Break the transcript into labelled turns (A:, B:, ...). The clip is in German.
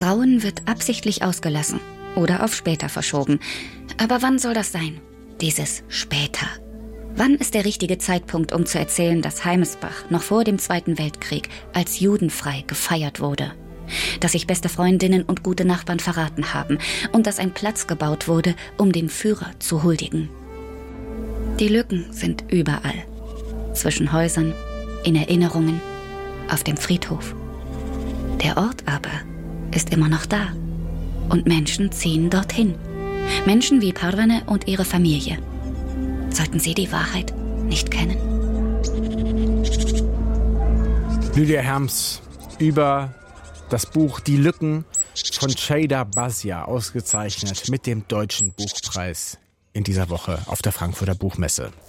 A: Trauen wird absichtlich ausgelassen oder auf später verschoben. Aber wann soll das sein? Dieses später. Wann ist der richtige Zeitpunkt, um zu erzählen, dass Heimesbach noch vor dem Zweiten Weltkrieg als judenfrei gefeiert wurde? Dass sich beste Freundinnen und gute Nachbarn verraten haben und dass ein Platz gebaut wurde, um dem Führer zu huldigen. Die Lücken sind überall. Zwischen Häusern, in Erinnerungen, auf dem Friedhof. Der Ort aber ist immer noch da. Und Menschen ziehen dorthin. Menschen wie Parvane und ihre Familie. Sollten sie die Wahrheit nicht kennen?
B: Lydia Herms über das Buch Die Lücken von Ceyda Bazia, ausgezeichnet mit dem Deutschen Buchpreis in dieser Woche auf der Frankfurter Buchmesse.